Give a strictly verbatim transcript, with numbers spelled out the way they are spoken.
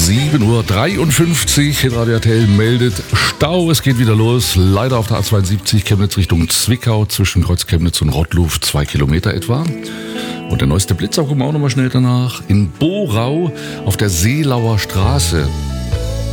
sieben Uhr dreiundfünfzig. Hitradio R T L meldet Stau. Es geht wieder los. Leider auf der A zweiundsiebzig Chemnitz Richtung Zwickau zwischen Kreuz Chemnitz und Rottluf. Zwei Kilometer etwa. Und der neueste Blitz auch immer auch nochmal schnell danach. In Borau auf der Seelauer Straße